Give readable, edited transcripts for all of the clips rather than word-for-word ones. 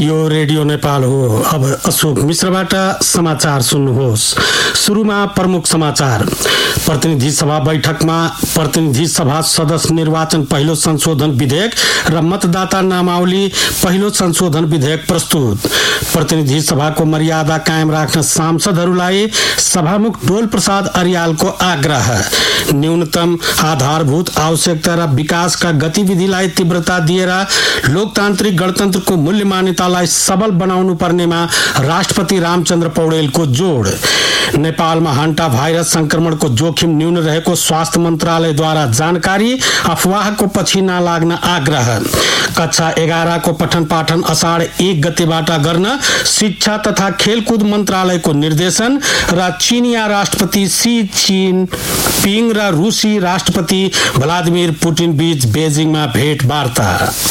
यो रेडियो नेपाल हो। अब अशोक मिश्रबाट समाचार सुन्नुहोस्। सुरुमा प्रमुख समाचार। प्रतिनिधि सभा बैठकमा प्रतिनिधि सभा सदस्य निर्वाचन पहिलो संशोधन विधेयक र मतदाता नामावली पहिलो संशोधन विधेयक प्रस्तुत। प्रतिनिधि सभाको मर्यादा कायम राख्न सांसदहरूलाई सभामुख डोल प्रसाद अर्यालको आग्रह। न्यूनतम आधारभूत आवश्यकता र विकासका गतिविधिलाई तीव्रता दिएर लोकतान्त्रिक गणतन्त्रको मूल्य मान्यतालाई सबल बनाउनु पर्नेमा राष्ट्रपति रामचन्द्र पौडेलको जोड। नेपालमा हन्टा भाइरस संक्रमणको जोखिम न्यून रहेको स्वास्थ्य मन्त्रालयद्वारा जानकारी। अफवाहको पछि नलाग्न आग्रह। कक्षा 11 को पठन पाठन असाढ 1 गतेबाट गर्न शिक्षा तथा खेलकुद मन्त्रालयको निर्देशन। र चीनिया राष्ट्रपति सी जिनपिङ र रुसी राष्ट्रपति भ्लादिमिर पुटिन बीच बेजिङमा भेटवार्ता।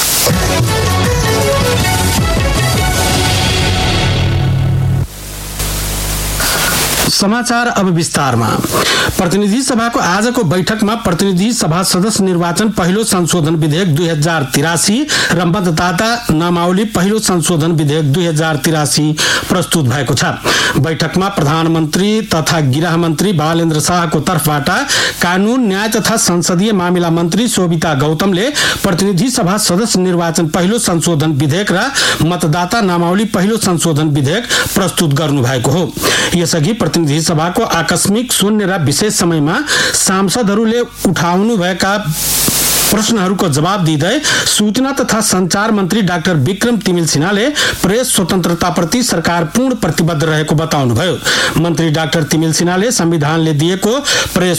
समाचार अब विस्तारमा। प्रतिनिधि सभाको आजको बैठकमा प्रतिनिधि सभा सदस्य निर्वाचन पहिलो संशोधन विधेयक 2083 र मतदाता नामावली पहिलो संशोधन विधेयक 2083 प्रस्तुत भएको छ। बैठकमा प्रधानमन्त्री तथा गृह मन्त्री बालेन्द्र शाहको तर्फबाट कानून न्याय तथा संसदीय मामिला मन्त्री शोभिता गौतमले प्रतिनिधि सभा सदस्य निर्वाचन पहिलो संशोधन विधेयक र मतदाता नामावली पहिलो संशोधन विधेयक प्रस्तुत गर्नु भएको हो। यसअघि प्रतिनिधि सभाको आकस्मिक शून्य र विशेष समयमा सांसदहरूले उठाउनु भएका प्रश्नहरूको जवाब दिँदै सूचना तथा संचार मन्त्री डाक्टर विक्रम तिमिल सिन्हाले प्रेस स्वतन्त्रताप्रति सरकार पूर्ण प्रतिबद्ध रहेको बताउनुभयो। मन्त्री डाक्टर तिमिल सिन्हाले संविधानले दिएको प्रेस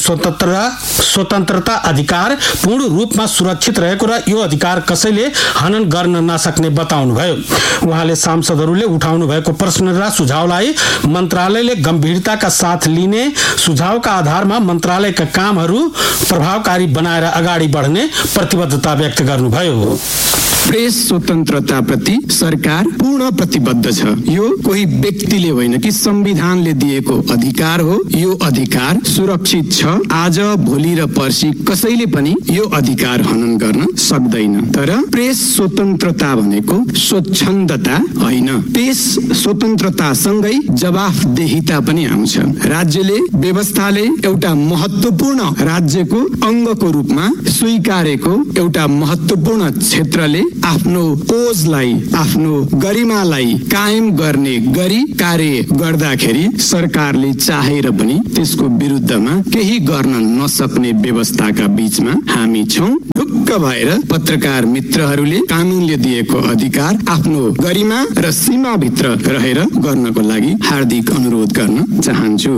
स्वतन्त्रता अधिकार पूर्ण रूपमा सुरक्षित रहेको र यो अधिकार कसैले हनन गर्न नसक्ने बताउनुभयो। उहाँले सांसदहरूले उठाउनु भएको प्रश्न र सुझावलाई मन्त्रालयले गम्भीरताका साथ लिने, सुझावका आधारमा मन्त्रालयका कामहरू प्रभावकारी बनाएर अगाडि बढ्ने प्रतिबद्धता व्यक्त गर्नुभयो। प्रेस स्वतन्त्रताप्रति सरकार पूर्ण प्रतिबद्ध छ। यो कोही व्यक्तिले होइन कि संविधानले दिएको अधिकार हो। यो अधिकार सुरक्षित छ। आज भोलि र पर्सि कसैले पनि यो अधिकार हनन गर्न सक्दैन। तर प्रेस स्वतन्त्रता भनेको स्वच्छन्दता होइन। प्रेस स्वतन्त्रतासँगै जवाफदेहिता पनि आउँछ। राज्यले व्यवस्थाले एउटा महत्त्वपूर्ण राज्यको अङ्गको रूपमा स्वीकारेको एउटा महत्त्वपूर्ण क्षेत्रले आफ्नो ओजलाई, आफ्नो गरिमालाई कायम गर्ने गरी कार्य गर्दाखेरि सरकारले चाहेर पनि त्यसको विरुद्धमा केही गर्न नसक्ने व्यवस्थाका बीचमा हामी छौं। ढुक्क भएर पत्रकार मित्रहरूले कानूनले दिएको अधिकार आफ्नो गरिमा र सीमाभित्र रहेर गर्नको लागि हार्दिक अनुरोध गर्न चाहन्छु।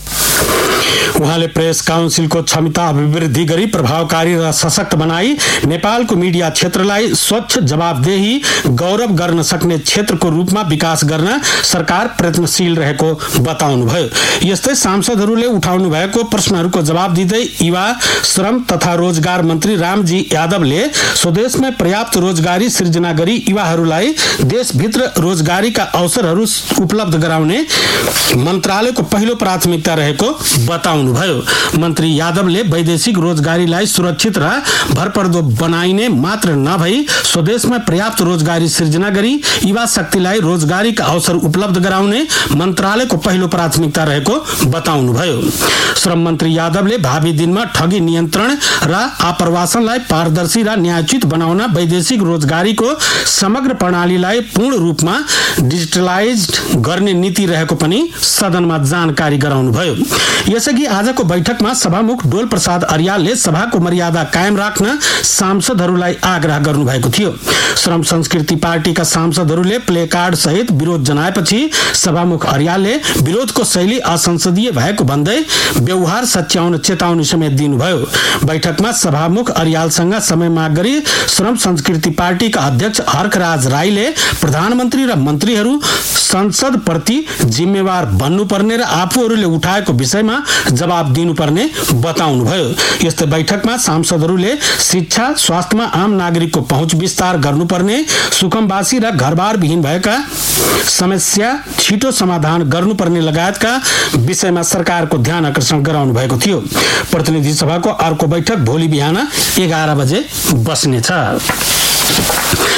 उहाँले प्रेस काउन्सिलको क्षमता अभिवृद्धि गरी प्रभावकारी र सशक्त बनाई नेपालको मिडिया क्षेत्रलाई स्वच्छ, जवाबदेही, गौरव गर्न सक्ने क्षेत्रको रूपमा विकास गर्न सरकार प्रयत्नशील रहेको बताउनुभयो। यस्तै सांसदहरूले उठाउनु भएको प्रश्नहरूको जवाब दिँदै युवा, श्रम तथा रोजगार मन्त्री रामजी यादवले स्वदेशमै पर्याप्त रोजगारी सृजना गरी युवाहरूलाई देशभित्र रोजगारीका अवसरहरू उपलब्ध गराउने मन्त्रालयको पहिलो प्राथमिकता रहेको बताउनुभयो। मन्त्री यादवले वैदेशिक रोजगारीलाई सुरक्षित र भरपर्दो बनाइने मात्र नभई स्वदेशमा पर्याप्त रोजगारी सृजना गरी युवा शक्तिलाई रोजगारीका अवसर उपलब्ध गराउने मन्त्रालयको पहिलो प्राथमिकता रहेको बताउनुभयो। श्रम मन्त्री यादवले भावी दिनमा ठगी नियन्त्रण र आप्रवासनलाई पारदर्शी र न्यायोचित बनाउन वैदेशिक रोजगारीको समग्र प्रणालीलाई पूर्ण रूपमा डिजिटलाइज्ड गर्ने नीति रहेको पनि सदनमा जानकारी गराउनुभयो। यसअघि आजको बैठकमा सभामुख डोल प्रसाद अर्यालले सभाको मर्यादा कायम राख्न सांसदहरूलाई आग्रह गर्नुभएको थियो। श्रम संस्कृति पार्टीका सांसदहरूले प्ले कार्ड सहित विरोध जनाएपछि सभामुख अर्यालले विरोधको शैली असंसदीय भएको भन्दै व्यवहार सच्याउन चेतावनी समेत दिनुभयो। बैठकमा सभामुख अर्यालसँग समय माग गरी श्रम संस्कृति पार्टीका अध्यक्ष हर्कराज राईले प्रधानमन्त्री र मन्त्रीहरू संसदप्रति जिम्मेवार बन्नुपर्ने र आफूहरूले उठाएको विषयमा जवाब दिनुपर्ने बताउनुभयो। यस्तै बैठकमा सांसदहरूले शिक्षा, स्वास्थ्यमा आम नागरिकको पहुँच विस्तार गर्नुपर्ने, सुकुम्बासी र घरबार विहीन भएका समस्या छिटो समाधान गर्नुपर्ने लगायतका विषयमा सरकारको ध्यान आकर्षण गराउनु भएको थियो। प्रतिनिधि सभाको अर्को बैठक भोलि बिहान 11 बजे बस्नेछ।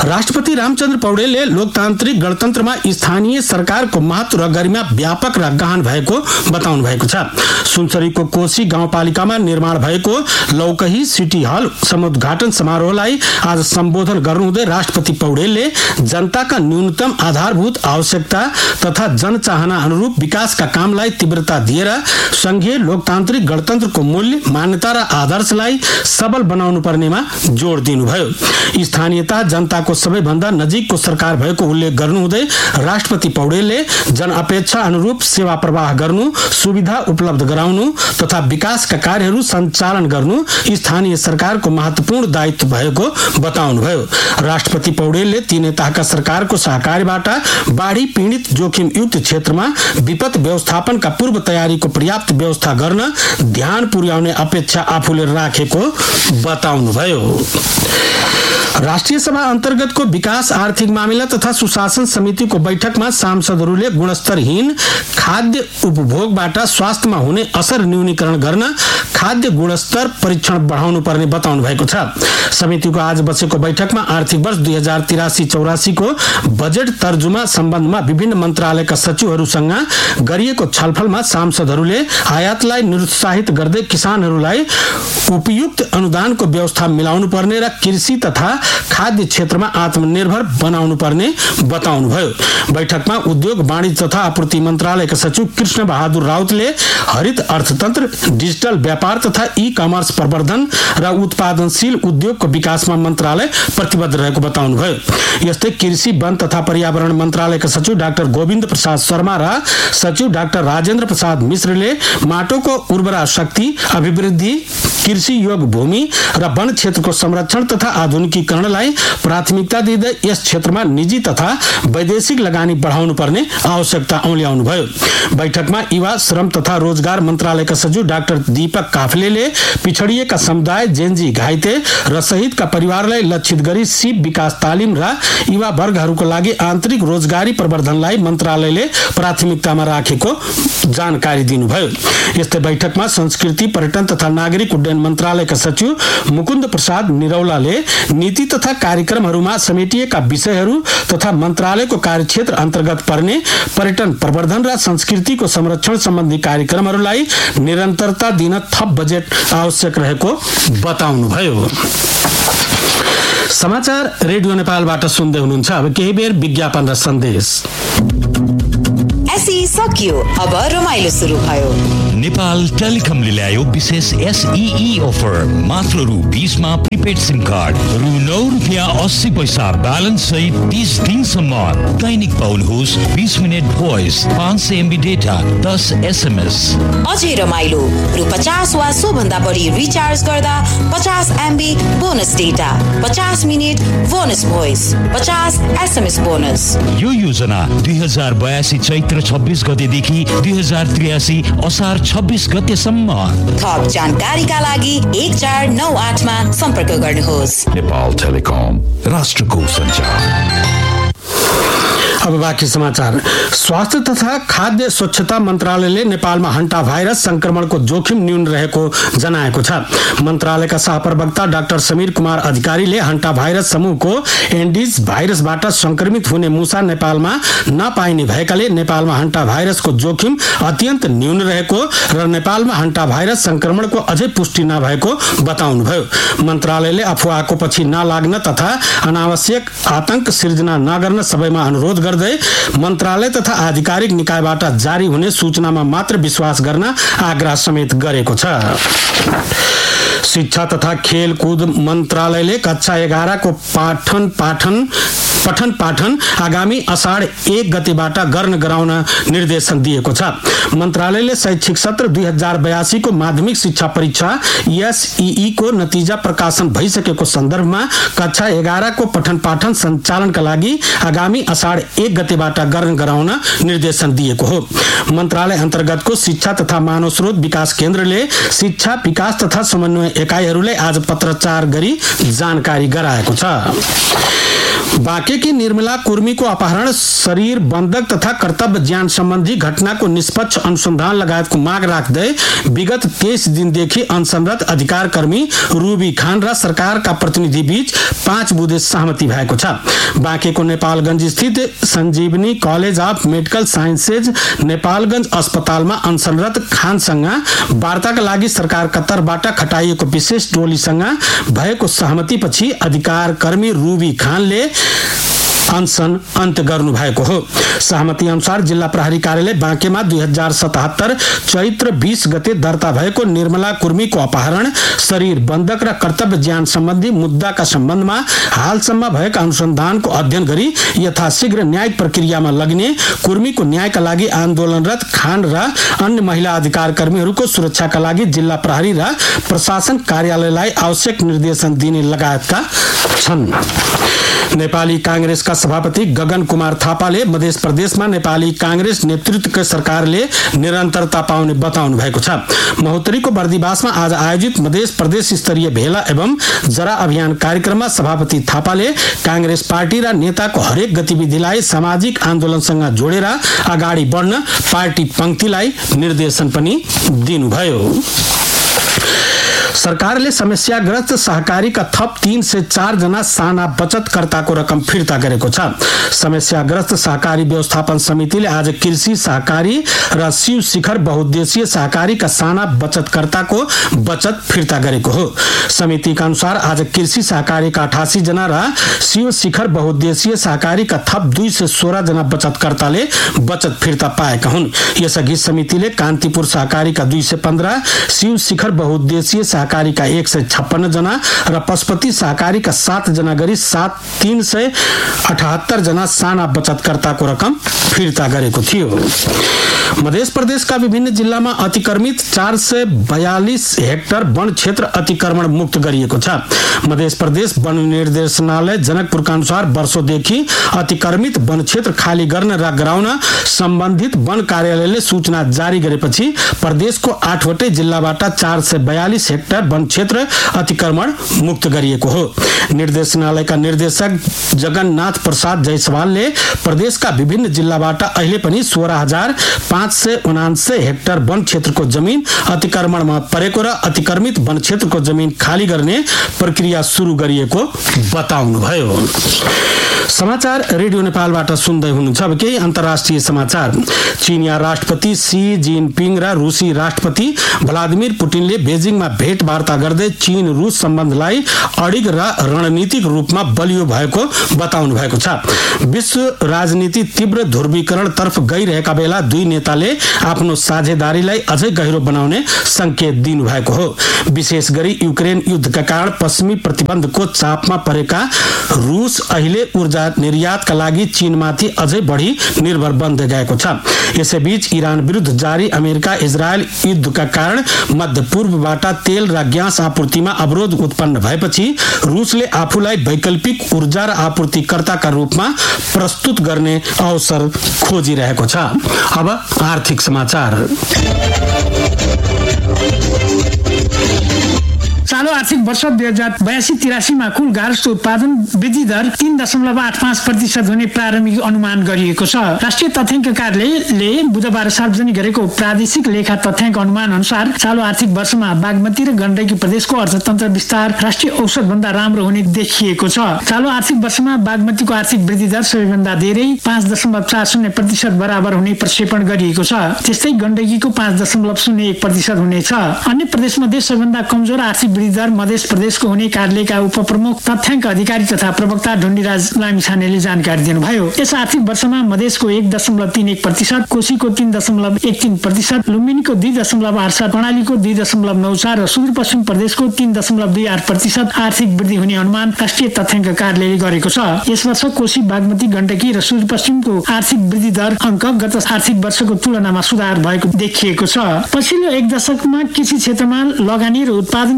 राष्ट्रपति रामचन्द्र पौडेलले लोकतान्त्रिक गणतन्त्रमा स्थानीय सरकारको महत्व र गरिमा व्यापक र गहन भएको बताउनु भएको छ। सुनसरीको कोशी गाउँपालिकामा निर्माण भएको लौकही सिटी हल समुद्घाटन समारोहलाई आज सम्बोधन गर्नुहुँदै राष्ट्रपति पौडेलले जनताका न्यूनतम आधारभूत आवश्यकता तथा जनचाहना अनुरूप विकासका कामलाई तीव्रता दिएर संघीय लोकतान्त्रिक गणतन्त्रको मूल्य, मान्यता र आदर्शलाई सबल बनाउनु पर्नेमा जोड दिनुभयो। स्थानीयता जनताको सबैभन्दा नजिकको सरकार भएको उल्लेख गर्नुहुँदै राष्ट्रपति पौडेलले जनअपेक्षा अनुरूप सेवा प्रवाह गर्नु, सुविधा उपलब्ध गराउनु तथा विकासका कार्यहरू सञ्चालन गर्नु स्थानीय सरकारको महत्वपूर्ण दायित्व भएको बताउनुभयो। राष्ट्रपति पौडेलले तीनै तहका सरकारको सहकार्यबाट बाढी पीडित जोखिमयुक्त क्षेत्रमा विपद व्यवस्थापनका पूर्व तयारीको पर्याप्त व्यवस्था गर्न ध्यान पुर्याउने अपेक्षा आफूले राखेको बताउनुभयो। राष्ट्रिय सभा अन्तर्गतको विकास, आर्थिक मामिला तथा सुशासन समितिको बैठकमा सांसदहरूले गुणस्तरहीन खाद्य उपभोगबाट स्वास्थ्यमा हुने असर न्यूनीकरण गर्न खाद्य गुणस्तर परीक्षण बढाउनु पर्ने बताउनु भएको छ। समितिको आज बसेको बैठकमा आर्थिक वर्ष 2083-84 को बजेट तर्जुमा सम्बन्धमा विभिन्न मन्त्रालयका सचिवहरूसँग गरिएको छलफलमा सांसदहरूले आयातलाई निरुत्साहित गर्दै किसानहरूलाई उपयुक्त अनुदानको व्यवस्था मिलाउनु पर्ने र कृषि तथा खाद्य क्षेत्रमा आत्मनिर्भर बनाउनु पर्ने बताउनुभयो। बैठकमा उद्योग, वाणिज्य तथा आपूर्ति मन्त्रालयका सचिव कृष्ण बहादुर राउतले हरित अर्थतन्त्र, डिजिटल व्यापार तथा ई-कमर्स प्रवर्धन र उत्पादनशील उद्योगको विकासमा मन्त्रालय प्रतिबद्ध रहेको बताउनुभयो। यस्तै कृषि, वन तथा पर्यावरण मन्त्रालयका सचिव डाक्टर गोविन्द प्रसाद शर्मा र सचिव डाक्टर राजेन्द्र प्रसाद मिश्रले माटोको उर्वरा शक्ति अभिवृद्धि, कृषि योग्य भूमि र वन क्षेत्रको संरक्षण तथा आधुनिकीकरणलाई प्राथमिकता दिँदै यस क्षेत्रमा निजी तथा वैदेशिक लगानी बढाउनु पर्ने आवश्यकता औल्याउनुभयो। बैठकमा युवा, श्रम तथा रोजगार मन्त्रालयका सचिव डाक्टर दीपक काफलेले पिछडिएका समुदाय, जेनजी, घाइते र शहीदका परिवारलाई लक्षित गरी सिप विकास तालिम र युवा वर्गहरूको लागि आन्तरिक रोजगारी प्रवर्धनलाई मन्त्रालयले प्राथमिकतामा राखेको जानकारी दिनुभयो। यस्तै बैठकमा संस्कृति, पर्यटन तथा नागरिक उड्डयन मन्त्रालयका सचिव मुकुन्द प्रसाद निरौलाले नीति तथा कार्यक्रमहरूमा समेटिएका विषयहरू तथा मन्त्रालयको कार्यक्षेत्र अन्तर्गत पर्ने पर्यटन प्रवर्धन र संस्कृतिको संरक्षण सम्बन्धी कार्यक्रमहरूलाई निरन्तरता दिन थप बजेट आवश्यक रहेको बताउनुभयो। समाचार रेडियो नेपालबाट सुन्दै हुनुहुन्छ। अब केही बेर विज्ञापन र सन्देश। एसई सकियो, अब रमाइलो सुरु भयो। नेपाल टेलिकमले ल्यायो विशेष SEE अफर। मात्र रु 20 मा प्रिपेड सिम कार्ड, रु 9.80 पैसा ब्यालेन्स सहित 30 दिनसम्म दैनिक पाउनुहोस् 20 minute voice, 500 MB data, 10 SMS। अझै रमाइलो, रु 50 वा सो भन्दा बढी रिचार्ज गर्दा 50 MB bonus data, 50 minute bonus voice, 50 SMS bonus. यो योजना 2082 चैत्र 26 गतेदेखि 2083 असार 26 गतेसम्म। थप जानकारीका लागि 1498 मा सम्पर्क गर्नुहोस्। नेपाल टेलिकम, राष्ट्रको सञ्चार। अब बाँकी समाचार। स्वास्थ्य तथा खाद्य स्वच्छता मन्त्रालयले नेपालमा हन्टा भाइरस संक्रमणको जोखिम न्यून रहेको जनाएको छ। मन्त्रालयका सहप्रवक्ता डाक्टर समीर कुमार अधिकारीले हन्टा भाइरस समूहको एन्डिज भाइरसबाट संक्रमित हुने मुसा नेपालमा नपाइने भएकाले नेपालमा हन्टा भाइरसको जोखिम अत्यन्त न्यून रहेको र नेपालमा हन्टा भाइरस संक्रमणको अझै पुष्टि नभएको बताउनुभयो। मन्त्रालयले अफवाहको पछि नलाग्न तथा अनावश्यक आतंक सिर्जना नगर्न सबैमा अनुरोध गर्दै मन्त्रालय तथा आधिकारिक निकायबाट जारी हुने सूचनामा मात्र विश्वास गर्न आग्रह समेत गरेको छ। शिक्षा तथा खेलकुद मन्त्रालयले कक्षा 11 को पठन पाठन आगामी असाढ 1 गतेबाट गर्न गराउन निर्देशन दिएको छ। मन्त्रालयले शैक्षिक सत्र 2082 को माध्यमिक शिक्षा परीक्षा SEE को नतिजा प्रकाशन भइसकेको सन्दर्भमा कक्षा 11 को पठन पाठन सञ्चालनका लागि आगामी असाढ 1 गतेबाट गर्न गराउन निर्देशन दिएको हो। मन्त्रालय अन्तर्गतको शिक्षा तथा मानव स्रोत विकास केन्द्रले शिक्षा विकास तथा समन्वय एकाइहरूले आज पत्रचार गरी जानकारी गराएको छ। बाँकेकी निर्मला कुर्मीको अपहरण, शरीर बन्धक तथा कर्तव्य ज्यान सम्बन्धी घटनाको निष्पक्ष अनुसन्धान लगायतको माग राख्दै विगत 23 दिनदेखि अनसनरत अधिकार कर्मी रुबी खान र सरकारका प्रतिनिधि बीच 5 बुँदे सहमति भएको छ। बाँकेको नेपालगञ्ज स्थित सञ्जीवनी college of medical sciences Nepalgunj अस्पतालमा अनसनरत खानसँग वार्ताका लागि सरकार कतरबाट खटाइएको विशेष टोलीसँग भएको सहमतिपछि अधिकार कर्मी रुबी खानले अनसन अन्त्य गर्नु भएको हो। सहमति अनुसार जिल्ला प्रहरी कार्यालय बाँकेमा 2077 चैत्र 20 गते दर्ता भएको निर्मला कुर्मीको अपहरण, शरीर बन्धक र कर्तव्य ज्यान सम्बन्धी मुद्दाका सम्बन्धमा हालसम्म भएका अनुसन्धानको अध्ययन गरी यथाशीघ्र न्यायिक प्रक्रियामा लगिने, कुर्मीको न्यायका लागि आन्दोलनरत खान र अन्य महिला अधिकार कर्मीहरूको सुरक्षाका लागि जिल्ला प्रहरी र प्रशासन कार्यालयलाई आवश्यक निर्देशन दिने लगायतका छन्। नेपाली कांग्रेसका सभापति गगन कुमार थापाले मध्य प्रदेशमा नेपाली कांग्रेस नेतृत्वको सरकारले निरन्तरता पाउने बताउनु भएको छ। महोत्तरीको बर्दिवासमा आज आयोजित मध्य प्रदेश स्तरीय भेला एवं जरा अभियान कार्यक्रममा सभापति थापाले कांग्रेस पार्टी र नेताको हरेक गतिविधिलाई सामाजिक आन्दोलनसँग जोडेर अगाडि बढ्न पार्टी पंक्तिलाई निर्देशन पनि दिनुभयो। सरकारले समस्याग्रस्त सहकारीका थप 3 से 4 जना साना बचतकर्ताको रकम फिर्ता गरेको छ। समस्याग्रस्त सहकारी व्यवस्थापन समितिले आज कृषि सहकारी र शिव शिखर बहुद्देशीय सहकारीका साना बचतकर्ताको बचत फिर्ता गरेको हो। समितिका अनुसार आज कृषि सहकारीका 88 जना र शिव शिखर बहुद्देशीय सहकारीका थप 2 से 16 जना बचतकर्ताले बचत फिर्ता पाएका हुन्। यसअघि समितिले कान्तिपुर सहकारीका 215, शिव शिखर बहुद्देशीय सहकारीका 156 जना र पशुपति सहकारीका 7 जना गरी 378 जना साना बचतकर्ताको रकम फिर्ता गरेको थियो। मध्य प्रदेशका विभिन्न जिल्लामा अतिक्रमित 442 हेक्टर वन क्षेत्र अतिक्रमण मुक्त गरिएको छ। मध्य प्रदेश वन निर्देशनालय जनकपुरका अनुसार वर्षौंदेखि अतिक्रमित वन क्षेत्र खाली गर्न र गराउन सम्बन्धित वन कार्यालयले सूचना जारी गरेपछि प्रदेशको 8वटै जिल्लाबाट 442 हेक्टर वन क्षेत्र अतिक्रमण मुक्त गरिएको हो। निर्देशनालयका निर्देशक जगन्नाथ प्रसाद जयसवालले प्रदेशका विभिन्न जिल्लाबाट अहिले पनि 16,579 हेक्टर वन क्षेत्रको जमिन अतिक्रमणमा परेको र अतिक्रमित वन क्षेत्रको जमिन खाली गर्ने प्रक्रिया सुरु गरिएको बताउनुभयो। समाचार रेडियो नेपालबाट सुन्दै हुनुहुन्छ। अब केही अन्तर्राष्ट्रिय समाचार। चीनिया राष्ट्रपति सी जिनपिङ र रूसी राष्ट्रपति भ्लादिमिर पुटिनले बेजिङमा भेटवार्ता गर्दै चीन रूस सम्बन्धलाई अडिग र रणनीतिक रूपमा बलियो भएको बताउनु भएको छ। विश्व राजनीति तीव्र ध्रुवीकरण तर्फ गइरहेका बेला दुई नेताले आफ्नो साझेदारीलाई अझै गहिरो बनाउने संकेत दिनु भएको हो। विशेष गरी युक्रेन युद्धका कारण पश्चिमी प्रतिबन्धको चापमा परेका रूस अहिले ऊर्जा निर्यातका लागि चीनमाथि अझै बढी निर्भर बन्दै गएको छ। यसैबीच इरान विरुद्ध जारी अमेरिका इजरायल युद्धका कारण मध्य पूर्वबाट तेल र ग्यास आपूर्तिमा अवरोध उत्पन्न भएपछि रूसले आफूलाई वैकल्पिक ऊर्जा र आपूर्तिकर्ताका रूपमा प्रस्तुत गर्ने अवसर खोजिरहेको छ। अब आर्थिक समाचार। चालू आर्थिक वर्ष 2082-83 मा कुल गार्हस्थ्य उत्पादन वृद्धि दर 3.85% हुने प्रारम्भिक अनुमान गरिएको छ। राष्ट्रिय तथ्याङ्क कार्यालयले बुधबार सार्वजनिक गरेको प्रादेशिक लेखा तथ्याङ्क अनुमान अनुसार चालू आर्थिक वर्षमा बागमती र गण्डकी प्रदेशको अर्थतन्त्र विस्तार राष्ट्रिय औसत भन्दा राम्रो हुने देखिएको छ। चालू आर्थिक वर्षमा बागमतीको आर्थिक वृद्धि दर सबैभन्दा धेरै 5.40% बराबर हुने प्रक्षेपण गरिएको छ। त्यस्तै गण्डकीको 5.01% हुनेछ। अन्य प्रदेशमध्ये सबैभन्दा कमजोर आर्थिक वृद्धि दर मध्य प्रदेशको हुने कार्यालयका उपप्रमुख तथ्याङ्क अधिकारी तथा प्रवक्ता ढुण्डीराज लामिछानेले जानकारी दिनुभयो। यस आर्थिक वर्षमा मधेसको 1.31%, कोशीको 3.13%, लुम्बिनीको 2.87%, कर्णालीको 2.94% र सुदूरपश्चिम प्रदेशको 3.28% आर्थिक वृद्धि हुने अनुमान राष्ट्रिय तथ्याङ्क कार्यालयले गरेको छ। यस वर्ष कोशी, बागमती, गण्डकी र सुदूरपश्चिमको आर्थिक वृद्धि दर अङ्क गत आर्थिक वर्षको तुलनामा सुधार भएको देखिएको छ। पछिल्लो एक दशकमा कृषि क्षेत्रमा लगानी र उत्पादन बीचको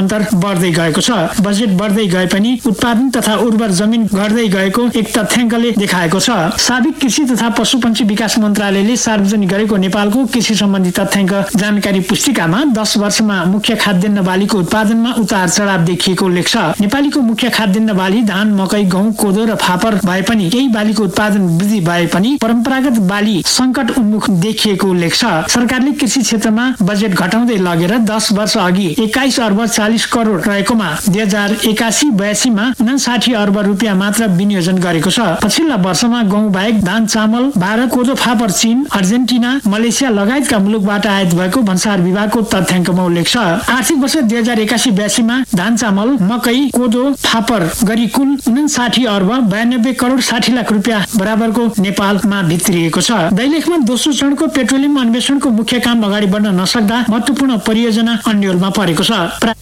अन्तर बढ्दै गएको छ। बजेट बढ्दै गए पनि उत्पादन तथा उर्वर जमिन घट्दै गएको एक तथ्याङ्कले देखाएको छ। साबिक कृषि तथा पशुपन्छी विकास मन्त्रालयले सार्वजनिक गरेको नेपालको कृषि सम्बन्धी तथ्याङ्क जानकारी पुस्तिकामा 10 वर्षमा मुख्य खाद्यान्न बालीको उत्पादनमा उतार चढाव देखिएको उल्लेख छ। नेपालीको मुख्य खाद्यान्न बाली धान, मकै, गहुँ, कोदो र फापर भए पनि केही बालीको उत्पादन वृद्धि भए पनि परम्परागत बाली संकट उन्मुख देखिएको उल्लेख छ। सरकारले कृषि क्षेत्रमा बजेट घटाउँदै लगेर 10 वर्ष अघि 21 अर्ब 40 करोड रहेकोमा 2081-82 मा 59 अर्ब रुपियाँ मात्र विनियोजन गरेको छ। पछिल्ला वर्षमा गहुँ बाहेक धान, चामल, भारत, कोदो, फापर चीन, अर्जेन्टिना, मलेसिया लगायतका मुलुकबाट आयात भएको भन्सार विभागको तथ्याङ्कमा उल्लेख छ। आर्थिक वर्ष 2081-82 मा धान, चामल, मकै, कोदो, फापर गरी कुल 59 अर्ब 92 करोड 60 लाख रुपियाँ बराबरको नेपालमा भित्रिएको छ। दैलेखमा दोस्रो चरणको पेट्रोलियम अन्वेषणको मुख्य काम अगाडि बढ्न नसक्दा महत्त्वपूर्ण परियोजना अन्योलमा परेको छ।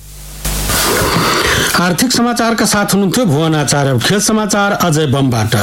आर्थिक समाचारका साथ हुनुहुन्थ्यो भुवन आचार्य। खेल समाचार अजय बमबाट।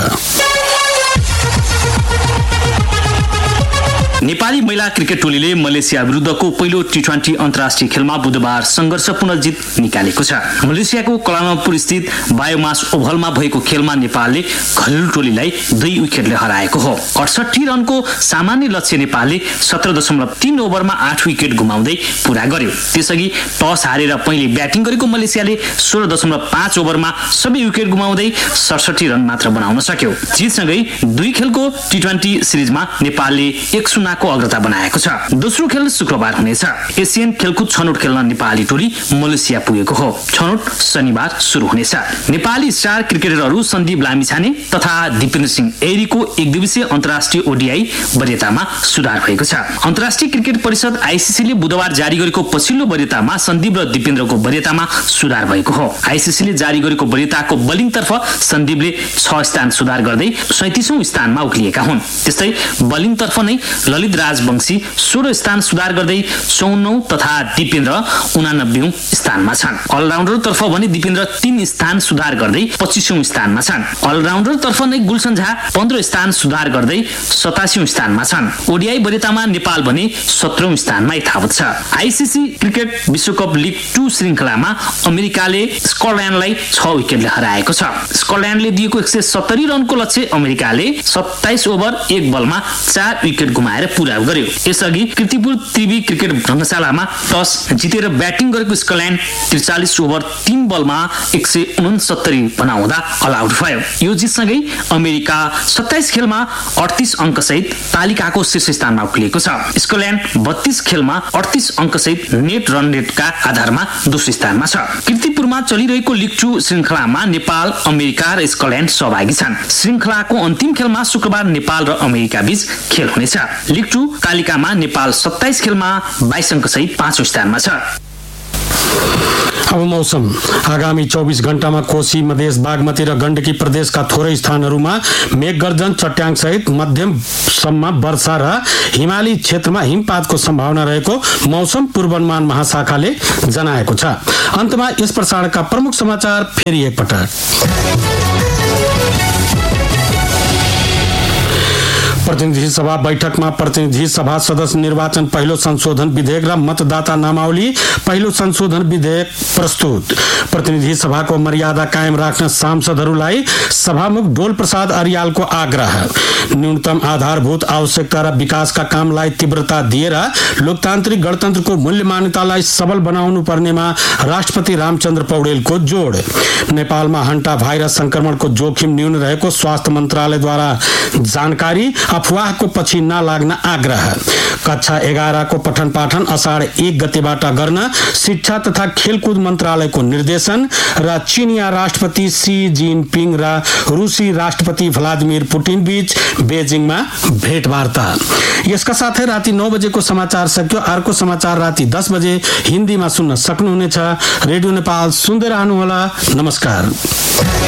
नेपाली महिला क्रिकेट टोलीले मलेसिया विरुद्धको पहिलो टी20 अन्तर्राष्ट्रिय खेलमा बुधबार सङ्घर्षपूर्ण जित निकालेको छ। मलेसियाको कुआलालम्पुर स्थित बायोमास ओभलमा भएको खेलमा नेपालले घरेलु टोलीलाई 2 विकेटले हराएको हो। 68 रनको सामान्य लक्ष्य नेपालले 17.3 ओभरमा 8 विकेट गुमाउँदै पूरा गर्यो। त्यसअघि टस हारेर पहिले ब्याटिङ गरेको मलेसियाले 16.5 ओभरमा सबै विकेट गुमाउँदै 67 रन मात्र बनाउन सक्यो। जितसँगै 2 खेलको टी20 सिरिजमा नेपालले 1-0 को अग्रता बनाएको छ। दोस्रो खेल शुक्रबार हुनेछ। एसियन खेलकुद छनौट खेल्न नेपाली टोली मलेसिया पुगेको हो। छनौट शनिबार सुरु हुनेछ। नेपाली स्टार क्रिकेटरहरू सन्दीप लामिछाने तथा दिपेन्द्र सिंह एरीको एकदिवसीय अन्तर्राष्ट्रिय ओडीआई वरियतामा सुधार भएको छ। अन्तर्राष्ट्रिय क्रिकेट परिषद आईसीसीले बुधबार जारी गरेको पछिल्लो वरियतामा सन्दीप र दिपेन्द्रको वरियतामा सुधार भएको हो। आईसीसीले जारी गरेको वरियताको बलिङतर्फ सन्दीपले 6 स्थान सुधार गर्दै 37औं स्थानमा उक्लिएका हुन्। त्यस्तै बलिङतर्फ नै ललित राजवंशी 16 स्थान सुधार गर्दै 54औं तथा दिपेन्द्र 89औं स्थानमा छन्। अलराउन्डर तर्फ भने दिपेन्द्र 3 स्थान सुधार गर्दै 25औं स्थानमा छन्। अलराउन्डर तर्फ नै गुलसन झा 15 स्थान सुधार गर्दै 87औं स्थानमा छन्। ओडीआई वरियतामा नेपाल भने 17औं स्थानमा यथावत छ। आईसीसी क्रिकेट विश्वकप लीग 2 श्रृंखलामा अमेरिकाले स्कटल्यान्डलाई 6 विकेटले हराएको छ। स्कटल्यान्डले दिएको 170 रनको लक्ष्य अमेरिकाले 27 ओभर 1 बलमा 4 विकेट गुमाएर पूरा गर्यो। यसअघि कीर्तिपुर त्रिवी क्रिकेट रङ्गशालामा टस जितेर ब्याटिङ गरेको स्कटल्यान्ड 43 ओभर 3 बलमा 169 बनाउँदा अल आउट भयो। यो जितसँगै अमेरिका 27 खेलमा 38 अङ्कसहित तालिकाको शीर्ष स्थानमा उक्लिएको छ। स्कटल्यान्ड 32 खेलमा 38 अङ्कसहित नेट रन रेटका आधारमा दोस्रो स्थानमा छ। कीर्तिपुरमा चलिरहेको लीग 2 श्रृंखलामा नेपाल, अमेरिका र स्कटल्यान्ड सहभागी छन्। श्रृंखलाको अन्तिम खेलमा शुक्रबार नेपाल र अमेरिका बीच खेल हुनेछ। लीग 2 तालिकामा नेपाल 27 खेलमा 22 अङ्कसहित 5औं स्थानमा छ। अब मौसम। आगामी 24 घण्टामा कोशी, मधेस, बागमती र गण्डकी प्रदेशका थोरै स्थानहरूमा मेघगर्जन, चट्याङ सहित मध्यमसम्म वर्षा र हिमाली क्षेत्रमा हिमपातको सम्भावना रहेको मौसम पूर्वानुमान महाशाखाले जनाएको छ। अन्तमा यस प्रसारणका प्रमुख समाचार फेरि एकपटक। प्रतिनिधि सभा बैठकमा प्रतिनिधि सभा सदस्य निर्वाचन पहिलो संशोधन विधेयक र मतदाता नामावली पहिलो संशोधन विधेयक प्रस्तुत। प्रतिनिधि सभाको मर्यादा कायम राख्न सांसदहरूलाई सभामुख डोल प्रसाद अर्यालको आग्रह। न्यूनतम आधारभूत आवश्यकता र विकासका कामलाई तीव्रता दिएर लोकतान्त्रिक गणतन्त्रको मूल्य मान्यतालाई सबल बनाउनु पर्नेमा राष्ट्रपति रामचन्द्र पौडेलको जोड। नेपालमा हन्टा भाइरस संक्रमणको जोखिम न्यून रहेको स्वास्थ्य मन्त्रालयद्वारा जानकारी। अफवाहको पछि नलाग्न आग्रह। कक्षा 11 को पठन पाठन असाढ 1 गतेबाट गर्न शिक्षा तथा खेलकुद मन्त्रालयको निर्देशन। र चिनिया राष्ट्रपति सी जिनपिङ र रुसी राष्ट्रपति भ्लादिमिर पुटिन बीच बेजिङमा भेटवार्ता। यसका साथै राति 9 बजेको समाचार सक्यो। अर्को समाचार राति 10 बजे हिन्दीमा सुन्न सक्नुहुनेछ। रेडियो नेपाल सुन्दै रहनुहोला। नमस्कार।